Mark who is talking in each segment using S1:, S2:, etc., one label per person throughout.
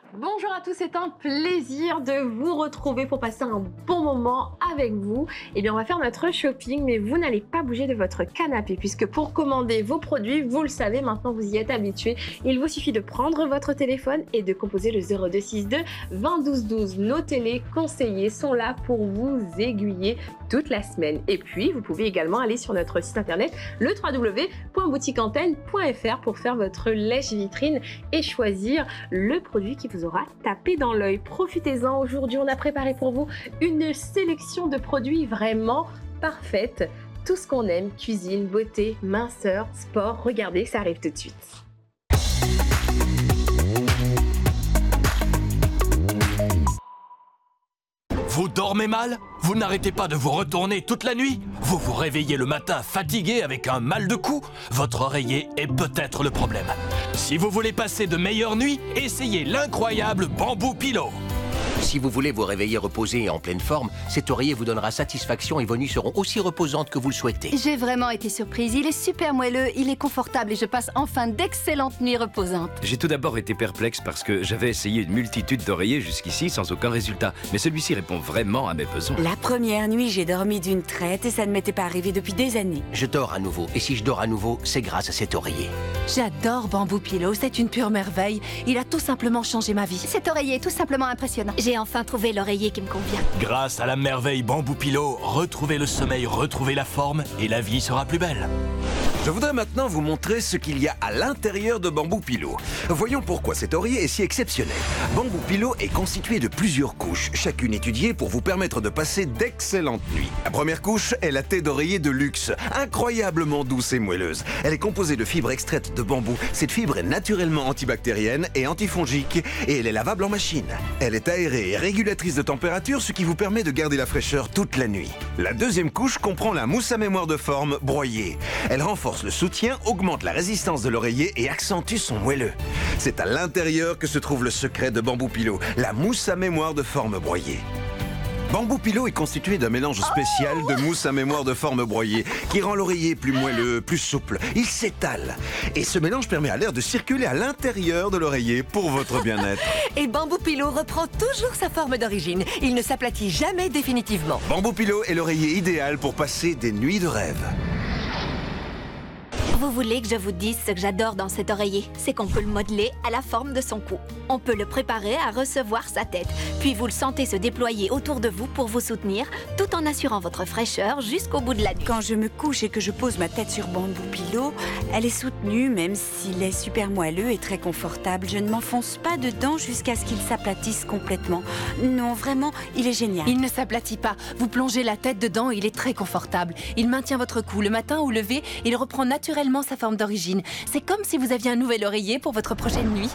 S1: Bonjour à tous, c'est un plaisir de vous retrouver pour passer un bon moment avec vous. Eh bien, on va faire notre shopping, mais vous n'allez pas bouger de votre canapé puisque pour commander vos produits, vous le savez, maintenant vous y êtes habitués, il vous suffit de prendre votre téléphone et de composer le 0262 20 12 12. Nos téléconseillers sont là pour vous aiguiller toute la semaine. Et puis, vous pouvez également aller sur notre site internet, le www.boutiqueantenne.fr pour faire votre lèche-vitrine et choisir le produit qui vous aura tapé dans l'œil. Profitez-en, aujourd'hui on a préparé pour vous une sélection de produits vraiment parfaite. Tout ce qu'on aime, cuisine, beauté, minceur, sport, regardez, ça arrive tout de suite.
S2: Vous dormez mal? Vous n'arrêtez pas de vous retourner toute la nuit? Vous vous réveillez le matin fatigué avec un mal de cou? Votre oreiller est peut-être le problème. Si vous voulez passer de meilleures nuits, essayez l'incroyable Bamboo Pillow.
S3: Si vous voulez vous réveiller reposé et en pleine forme, cet oreiller vous donnera satisfaction et vos nuits seront aussi reposantes que vous le souhaitez.
S4: J'ai vraiment été surprise. Il est super moelleux, il est confortable et je passe enfin d'excellentes nuits reposantes.
S5: J'ai tout d'abord été perplexe parce que j'avais essayé une multitude d'oreillers jusqu'ici sans aucun résultat. Mais celui-ci répond vraiment à mes besoins.
S6: La première nuit, j'ai dormi d'une traite et ça ne m'était pas arrivé depuis des années.
S3: Je dors à nouveau, et si je dors à nouveau, c'est grâce à cet oreiller.
S7: J'adore Bamboo Pillow, c'est une pure merveille. Il a tout simplement changé ma vie.
S4: Cet oreiller est tout simplement impressionnant.
S8: J'ai enfin trouvé l'oreiller qui me convient.
S2: Grâce à la merveille Bamboo Pillow, retrouvez le sommeil, retrouvez la forme et la vie sera plus belle.
S9: Je voudrais maintenant vous montrer ce qu'il y a à l'intérieur de Bamboo Pillow. Voyons pourquoi cet oreiller est si exceptionnel. Bamboo Pillow est constitué de plusieurs couches, chacune étudiée pour vous permettre de passer d'excellentes nuits. La première couche est la tête d'oreiller de luxe, incroyablement douce et moelleuse. Elle est composée de fibres extraites de bambou. Cette fibre est naturellement antibactérienne et antifongique et elle est lavable en machine. Elle est aérée et régulatrice de température, ce qui vous permet de garder la fraîcheur toute la nuit. La deuxième couche comprend la mousse à mémoire de forme broyée. Elle renforce le soutien, augmente la résistance de l'oreiller et accentue son moelleux. C'est à l'intérieur que se trouve le secret de Bamboo Pillow, la mousse à mémoire de forme broyée. Bamboo Pillow est constitué d'un mélange spécial de mousse à mémoire de forme broyée qui rend l'oreiller plus moelleux, plus souple. Il s'étale. Et ce mélange permet à l'air de circuler à l'intérieur de l'oreiller pour votre bien-être.
S7: Et Bamboo Pillow reprend toujours sa forme d'origine. Il ne s'aplatit jamais définitivement.
S9: Bamboo Pillow est l'oreiller idéal pour passer des nuits de rêve.
S8: Vous voulez que je vous dise ce que j'adore dans cet oreiller? C'est qu'on peut le modeler à la forme de son cou. On peut le préparer à recevoir sa tête. Puis vous le sentez se déployer autour de vous pour vous soutenir, tout en assurant votre fraîcheur jusqu'au bout de la nuit.
S6: Quand je me couche et que je pose ma tête sur Bamboo Pillow, elle est soutenue, même s'il est super moelleux et très confortable. Je ne m'enfonce pas dedans jusqu'à ce qu'il s'aplatisse complètement. Non, vraiment, il est génial.
S7: Il ne s'aplatit pas. Vous plongez la tête dedans et il est très confortable. Il maintient votre cou. Le matin au lever, il reprend naturellement sa forme d'origine. C'est comme si vous aviez un nouvel oreiller pour votre prochaine nuit.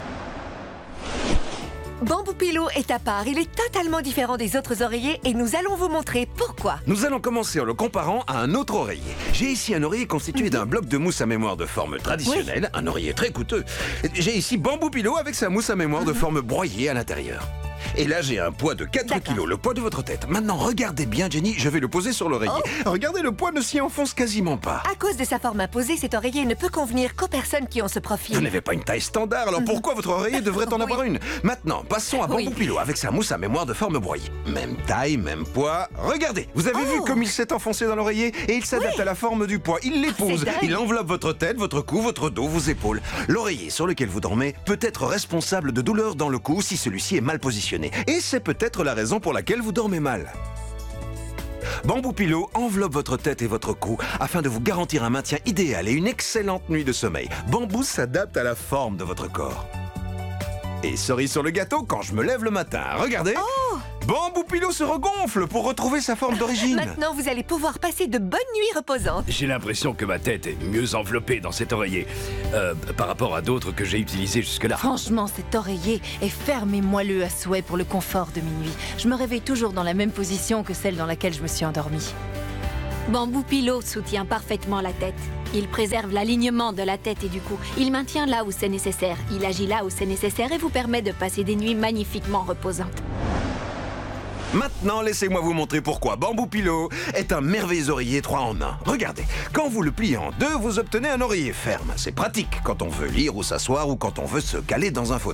S7: Bamboo Pillow est à part. Il est totalement différent des autres oreillers et nous allons vous montrer pourquoi.
S9: Nous allons commencer en le comparant à un autre oreiller. J'ai ici un oreiller constitué d'un bloc de mousse à mémoire de forme traditionnelle, un oreiller très coûteux. J'ai ici Bamboo Pillow avec sa mousse à mémoire de forme broyée à l'intérieur. Et là, j'ai un poids de 4 kilos, le poids de votre tête. Maintenant, regardez bien, Jenny, je vais le poser sur l'oreiller. Regardez, le poids ne s'y enfonce quasiment pas.
S7: À cause de sa forme imposée, cet oreiller ne peut convenir qu'aux personnes qui ont ce profil.
S9: Vous n'avez pas une taille standard, alors pourquoi votre oreiller devrait en avoir une? Maintenant, passons à Bamboo Pillow avec sa mousse à mémoire de forme broyée. Même taille, même poids. Regardez, vous avez vu comme il s'est enfoncé dans l'oreiller et il s'adapte à la forme du poids. Il l'épouse, il enveloppe votre tête, votre cou, votre dos, vos épaules. L'oreiller sur lequel vous dormez peut être responsable de douleurs dans le cou si celui-ci est mal positionné. Et c'est peut-être la raison pour laquelle vous dormez mal. Bamboo Pillow enveloppe votre tête et votre cou afin de vous garantir un maintien idéal et une excellente nuit de sommeil. Bamboo s'adapte à la forme de votre corps. Et cerise sur le gâteau, quand je me lève le matin, regardez, Bamboo Pillow se regonfle pour retrouver sa forme d'origine.
S7: Maintenant, vous allez pouvoir passer de bonnes nuits reposantes.
S5: J'ai l'impression que ma tête est mieux enveloppée dans cet oreiller par rapport à d'autres que j'ai utilisés jusque-là.
S7: Franchement, cet oreiller est ferme et moelleux à souhait pour le confort de mes nuits. Je me réveille toujours dans la même position que celle dans laquelle je me suis endormie.
S8: Bamboo Pillow soutient parfaitement la tête. Il préserve l'alignement de la tête et du cou. Il maintient là où c'est nécessaire. Il agit là où c'est nécessaire et vous permet de passer des nuits magnifiquement reposantes.
S9: Maintenant, laissez-moi vous montrer pourquoi Bamboo Pillow est un merveilleux oreiller 3 en 1. Regardez, quand vous le pliez en deux, vous obtenez un oreiller ferme. C'est pratique quand on veut lire ou s'asseoir ou quand on veut se caler dans un fauteuil.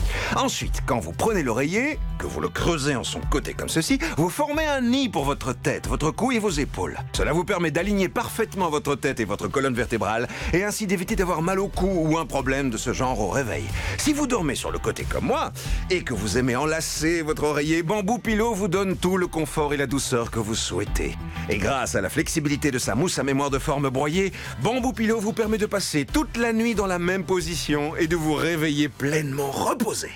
S9: Ensuite, quand vous prenez l'oreiller, que vous le creusez en son côté comme ceci, vous formez un nid pour votre tête, votre cou et vos épaules. Cela vous permet d'aligner parfaitement votre tête et votre colonne vertébrale et ainsi d'éviter d'avoir mal au cou ou un problème de ce genre au réveil. Si vous dormez sur le côté comme moi et que vous aimez enlacer votre oreiller, Bamboo Pillow vous donne tout le confort et la douceur que vous souhaitez. Et grâce à la flexibilité de sa mousse à mémoire de forme broyée, Bamboo Pillow vous permet de passer toute la nuit dans la même position et de vous réveiller pleinement reposé.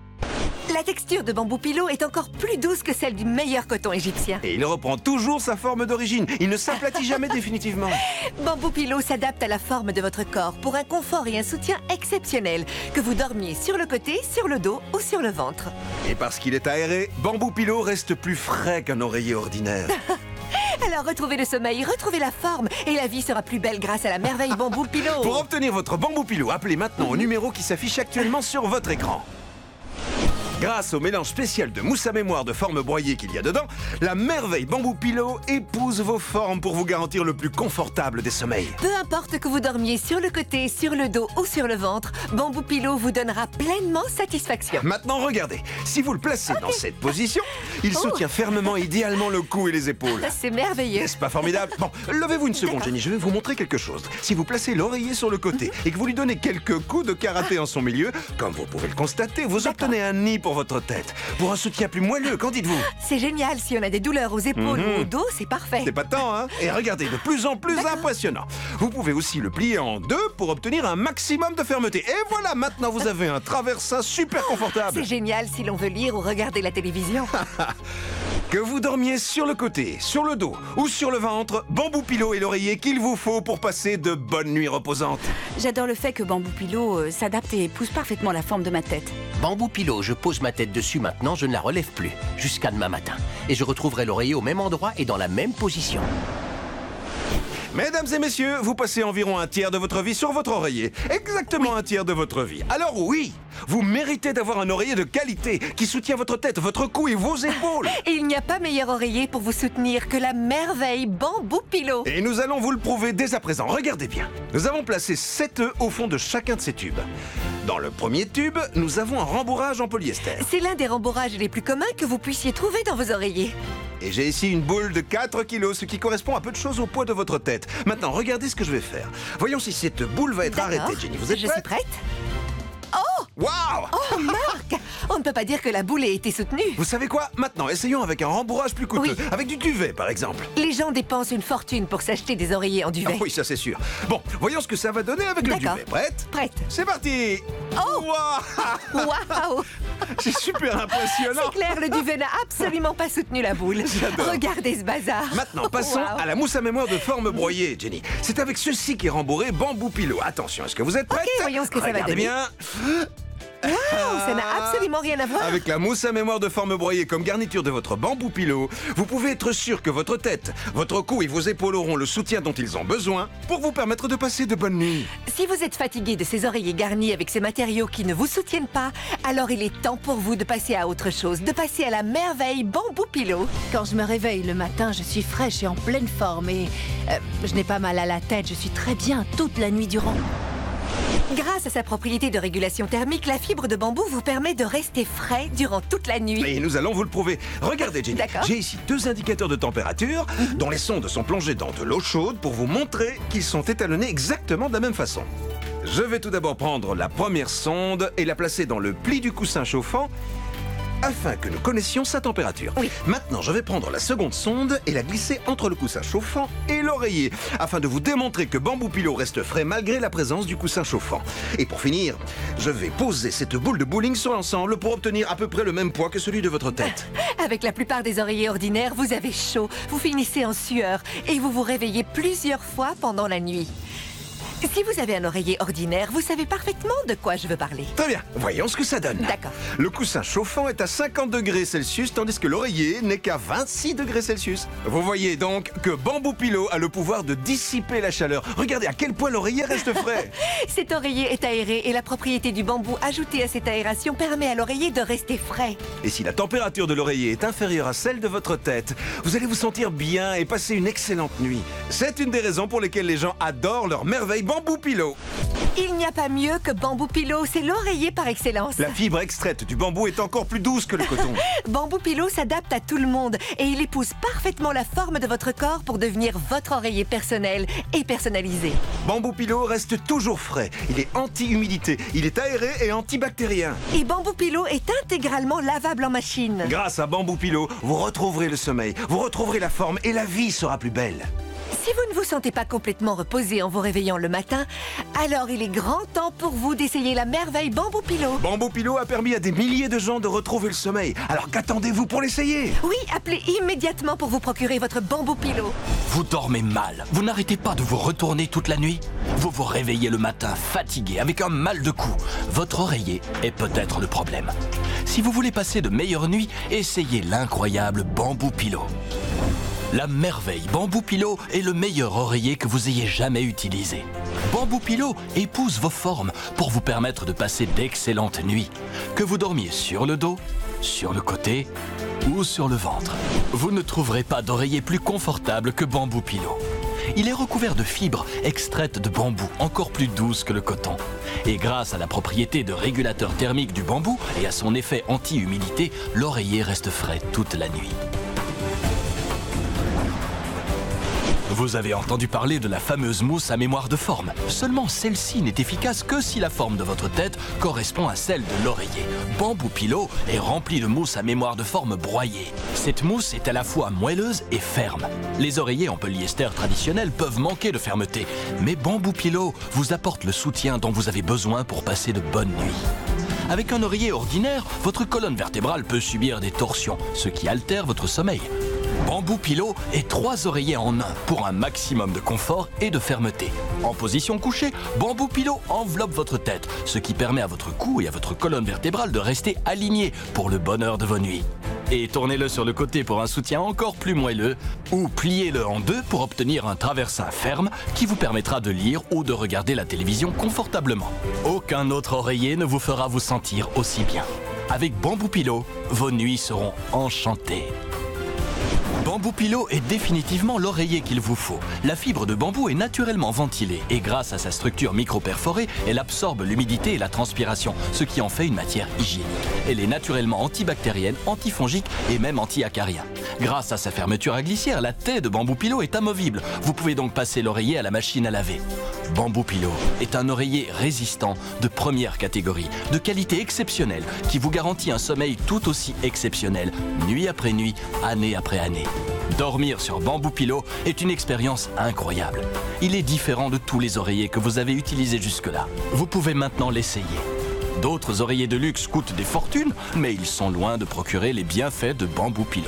S7: La texture de Bamboo Pillow est encore plus douce que celle du meilleur coton égyptien.
S9: Et il reprend toujours sa forme d'origine. Il ne s'aplatit jamais définitivement.
S7: Bamboo Pillow s'adapte à la forme de votre corps pour un confort et un soutien exceptionnels, que vous dormiez sur le côté, sur le dos ou sur le ventre.
S9: Et parce qu'il est aéré, Bamboo Pillow reste plus frais qu'un oreiller ordinaire.
S7: Alors retrouvez le sommeil, retrouvez la forme et la vie sera plus belle grâce à la merveille Bamboo Pillow.
S9: Pour obtenir votre Bamboo Pillow, appelez maintenant au numéro qui s'affiche actuellement sur votre écran. Grâce au mélange spécial de mousse à mémoire de forme broyée qu'il y a dedans, la merveille Bamboo Pillow épouse vos formes pour vous garantir le plus confortable des sommeils.
S7: Peu importe que vous dormiez sur le côté, sur le dos ou sur le ventre, Bamboo Pillow vous donnera pleinement satisfaction.
S9: Maintenant, regardez. Si vous le placez dans cette position, il soutient fermement et idéalement le cou et les épaules.
S7: C'est merveilleux.
S9: N'est-ce pas formidable? Bon, levez-vous une seconde, Jenny, je vais vous montrer quelque chose. Si vous placez l'oreiller sur le côté et que vous lui donnez quelques coups de karaté en son milieu, comme vous pouvez le constater, vous obtenez un nid pour votre tête. Pour un soutien plus moelleux, qu'en dites-vous?
S7: C'est génial, si on a des douleurs aux épaules ou au dos, c'est parfait.
S9: C'est pas de temps, hein? Et regardez, de plus en plus impressionnant. Vous pouvez aussi le plier en deux pour obtenir un maximum de fermeté. Et voilà, maintenant vous avez un traversin super confortable.
S7: C'est génial si l'on veut lire ou regarder la télévision.
S9: Que vous dormiez sur le côté, sur le dos ou sur le ventre, Bamboo Pillow est l'oreiller qu'il vous faut pour passer de bonnes nuits reposantes.
S6: J'adore le fait que Bamboo Pillow s'adapte et épouse parfaitement la forme de ma tête.
S3: Bamboo Pillow, je pose ma tête dessus maintenant, je ne la relève plus, jusqu'à demain matin. Et je retrouverai l'oreiller au même endroit et dans la même position.
S9: Mesdames et messieurs, vous passez environ un tiers de votre vie sur votre oreiller. Exactement un tiers de votre vie. Alors oui, vous méritez d'avoir un oreiller de qualité qui soutient votre tête, votre cou et vos épaules.
S7: Et il n'y a pas meilleur oreiller pour vous soutenir que la merveille Bamboo Pillow.
S9: Et nous allons vous le prouver dès à présent. Regardez bien. Nous avons placé 7 œufs au fond de chacun de ces tubes. Dans le premier tube, nous avons un rembourrage en polyester.
S7: C'est l'un des rembourrages les plus communs que vous puissiez trouver dans vos oreillers.
S9: Et j'ai ici une boule de 4 kilos, ce qui correspond à peu de choses au poids de votre tête. Maintenant, regardez ce que je vais faire. Voyons si cette boule va être arrêtée, Jenny. Vous êtes prête?
S7: Je suis prête. Oh!
S9: Waouh!
S7: Oh, Marc! On ne peut pas dire que la boule ait été soutenue.
S9: Vous savez quoi? Maintenant, essayons avec un rembourrage plus coûteux.
S7: Oui.
S9: Avec du duvet, par exemple.
S7: Les gens dépensent une fortune pour s'acheter des oreillers en duvet.
S9: Ah oui, ça c'est sûr. Bon, voyons ce que ça va donner avec le duvet. Prête?
S7: Prête.
S9: C'est parti!
S7: Oh!
S9: Waouh!
S7: Waouh!
S9: C'est super impressionnant.
S7: C'est clair, le duvet n'a absolument pas soutenu la boule.
S9: J'adore.
S7: Regardez ce bazar.
S9: Maintenant, passons
S7: Wow.
S9: à la mousse à mémoire de forme broyée, Jenny. C'est avec ceci qu'est rembourré Bamboo Pillow. Attention, est-ce que vous êtes prête?
S7: Ok, voyons ce que ça va
S9: Regardez
S7: donner.
S9: bien.
S7: Waouh, ça n'a absolument rien à voir.
S9: Avec la mousse à mémoire de forme broyée comme garniture de votre Bamboo Pillow, vous pouvez être sûr que votre tête, votre cou et vos épaules auront le soutien dont ils ont besoin pour vous permettre de passer de bonnes nuits.
S7: Si vous êtes fatigué de ces oreillers garnis avec ces matériaux qui ne vous soutiennent pas, alors il est temps pour vous de passer à autre chose, de passer à la merveille Bamboo Pillow.
S4: Quand je me réveille le matin, je suis fraîche et en pleine forme et je n'ai pas mal à la tête, je suis très bien toute la nuit durant.
S7: Grâce à sa propriété de régulation thermique, la fibre de bambou vous permet de rester frais durant toute la nuit.
S9: Et nous allons vous le prouver. Regardez, Jenny.
S7: D'accord.
S9: J'ai ici 2 indicateurs de température dont les sondes sont plongées dans de l'eau chaude pour vous montrer qu'ils sont étalonnés exactement de la même façon. Je vais tout d'abord prendre la première sonde et la placer dans le pli du coussin chauffant afin que nous connaissions sa température.
S7: Oui.
S9: Maintenant, je vais prendre la seconde sonde et la glisser entre le coussin chauffant et l'oreiller, afin de vous démontrer que Bamboo Pillow reste frais malgré la présence du coussin chauffant. Et pour finir, je vais poser cette boule de bowling sur l'ensemble pour obtenir à peu près le même poids que celui de votre tête.
S7: Avec la plupart des oreillers ordinaires, vous avez chaud, vous finissez en sueur et vous vous réveillez plusieurs fois pendant la nuit. Si vous avez un oreiller ordinaire, vous savez parfaitement de quoi je veux parler.
S9: Très bien, voyons ce que ça donne.
S7: D'accord.
S9: Le coussin chauffant est à 50 degrés Celsius, tandis que l'oreiller n'est qu'à 26 degrés Celsius. Vous voyez donc que Bamboo Pillow a le pouvoir de dissiper la chaleur. Regardez à quel point l'oreiller reste frais.
S7: Cet oreiller est aéré et la propriété du bambou ajoutée à cette aération permet à l'oreiller de rester frais.
S9: Et si la température de l'oreiller est inférieure à celle de votre tête, vous allez vous sentir bien et passer une excellente nuit. C'est une des raisons pour lesquelles les gens adorent leur merveille Bamboo Bamboo Pillow.
S7: Il n'y a pas mieux que Bamboo Pillow, c'est l'oreiller par excellence.
S9: La fibre extraite du bambou est encore plus douce que le coton.
S7: Bamboo Pillow s'adapte à tout le monde et il épouse parfaitement la forme de votre corps pour devenir votre oreiller personnel et personnalisé.
S9: Bamboo Pillow reste toujours frais. Il est anti-humidité, il est aéré et antibactérien.
S7: Et Bamboo Pillow est intégralement lavable en machine.
S9: Grâce à Bamboo Pillow, vous retrouverez le sommeil, vous retrouverez la forme et la vie sera plus belle.
S7: Si vous ne vous sentez pas complètement reposé en vous réveillant le matin, alors il est grand temps pour vous d'essayer la merveille Bamboo Pillow.
S9: Bamboo Pillow a permis à des milliers de gens de retrouver le sommeil. Alors qu'attendez-vous pour l'essayer?
S7: Oui, appelez immédiatement pour vous procurer votre Bamboo Pillow.
S2: Vous dormez mal. Vous n'arrêtez pas de vous retourner toute la nuit. Vous vous réveillez le matin fatigué avec un mal de cou. Votre oreiller est peut-être le problème. Si vous voulez passer de meilleures nuits, essayez l'incroyable Bamboo Pillow. La merveille Bamboo Pillow est le meilleur oreiller que vous ayez jamais utilisé. Bamboo Pillow épouse vos formes pour vous permettre de passer d'excellentes nuits. Que vous dormiez sur le dos, sur le côté ou sur le ventre. Vous ne trouverez pas d'oreiller plus confortable que Bamboo Pillow. Il est recouvert de fibres extraites de bambou, encore plus douces que le coton. Et grâce à la propriété de régulateur thermique du bambou et à son effet anti-humidité, l'oreiller reste frais toute la nuit. Vous avez entendu parler de la fameuse mousse à mémoire de forme. Seulement celle-ci n'est efficace que si la forme de votre tête correspond à celle de l'oreiller. Bamboo Pillow est rempli de mousse à mémoire de forme broyée. Cette mousse est à la fois moelleuse et ferme. Les oreillers en polyester traditionnels peuvent manquer de fermeté, mais Bamboo Pillow vous apporte le soutien dont vous avez besoin pour passer de bonnes nuits. Avec un oreiller ordinaire, votre colonne vertébrale peut subir des torsions, ce qui altère votre sommeil. Bamboo Pillow est 3 oreillers en un pour un maximum de confort et de fermeté. En position couchée, Bamboo Pillow enveloppe votre tête, ce qui permet à votre cou et à votre colonne vertébrale de rester alignés pour le bonheur de vos nuits. Et tournez-le sur le côté pour un soutien encore plus moelleux, ou pliez-le en deux pour obtenir un traversin ferme qui vous permettra de lire ou de regarder la télévision confortablement. Aucun autre oreiller ne vous fera vous sentir aussi bien. Avec Bamboo Pillow, vos nuits seront enchantées. Bamboo Pillow est définitivement l'oreiller qu'il vous faut. La fibre de bambou est naturellement ventilée et grâce à sa structure micro-perforée, elle absorbe l'humidité et la transpiration, ce qui en fait une matière hygiénique. Elle est naturellement antibactérienne, antifongique et même anti-acarien. Grâce à sa fermeture à glissière, la taie de Bamboo Pillow est amovible. Vous pouvez donc passer l'oreiller à la machine à laver. Bamboo Pillow est un oreiller résistant de première catégorie, de qualité exceptionnelle, qui vous garantit un sommeil tout aussi exceptionnel, nuit après nuit, année après année. Dormir sur Bamboo Pillow est une expérience incroyable. Il est différent de tous les oreillers que vous avez utilisés jusque-là. Vous pouvez maintenant l'essayer. D'autres oreillers de luxe coûtent des fortunes, mais ils sont loin de procurer les bienfaits de Bamboo Pillow.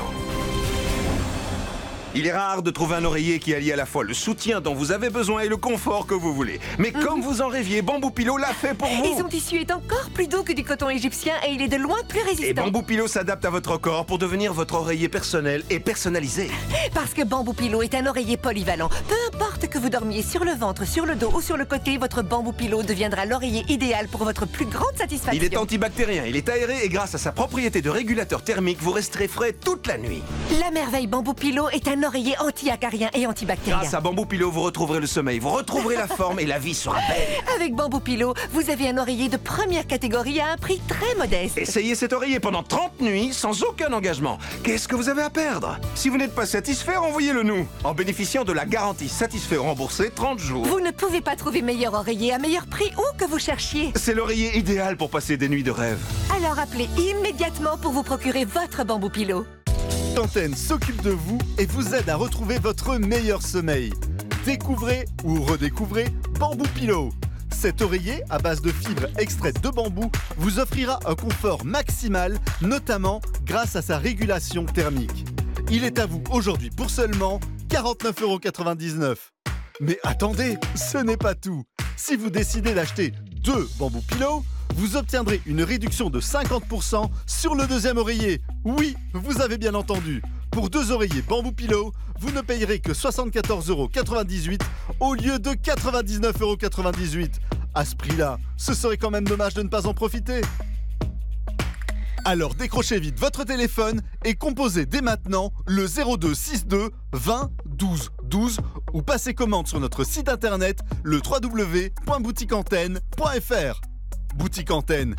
S9: Il est rare de trouver un oreiller qui allie à la fois le soutien dont vous avez besoin et le confort que vous voulez. Mais comme vous en rêviez, Bamboo Pillow l'a fait pour vous.
S7: Et son tissu est encore plus doux que du coton égyptien et il est de loin plus résistant.
S9: Et Bamboo Pillow s'adapte à votre corps pour devenir votre oreiller personnel et personnalisé.
S7: Parce que Bamboo Pillow est un oreiller polyvalent. Peu importe que vous dormiez sur le ventre, sur le dos ou sur le côté, votre Bamboo Pillow deviendra l'oreiller idéal pour votre plus grande satisfaction.
S9: Il est antibactérien, il est aéré et grâce à sa propriété de régulateur thermique, vous resterez frais toute la nuit.
S7: La merveille Bamboo Pillow est un oreiller anti-acarien et antibactérien.
S9: Grâce à Bamboo Pillow, vous retrouverez le sommeil, vous retrouverez la forme et la vie sera belle.
S7: Avec Bamboo Pillow, vous avez un oreiller de première catégorie à un prix très modeste.
S9: Essayez cet oreiller pendant 30 nuits sans aucun engagement. Qu'est-ce que vous avez à perdre? Si vous n'êtes pas satisfait, envoyez-le nous. En bénéficiant de la garantie satisfait remboursée 30 jours.
S7: Vous ne pouvez pas trouver meilleur oreiller à meilleur prix où que vous cherchiez.
S9: C'est l'oreiller idéal pour passer des nuits de rêve.
S7: Alors appelez immédiatement pour vous procurer votre Bamboo Pillow.
S10: Antenne s'occupe de vous et vous aide à retrouver votre meilleur sommeil. Découvrez ou redécouvrez Bamboo Pillow. Cet oreiller à base de fibres extraites de bambou vous offrira un confort maximal, notamment grâce à sa régulation thermique. Il est à vous aujourd'hui pour seulement 49,99 €. Mais attendez, ce n'est pas tout. Si vous décidez d'acheter 2 Bamboo Pillow, vous obtiendrez une réduction de 50% sur le deuxième oreiller. Oui, vous avez bien entendu. Pour 2 oreillers Bamboo Pillow, vous ne payerez que 74,98 € au lieu de 99,98 €. À ce prix-là, ce serait quand même dommage de ne pas en profiter. Alors décrochez vite votre téléphone et composez dès maintenant le 02 62 20 12 12 ou passez commande sur notre site internet le www.boutiqueantenne.fr. Boutique Antenne,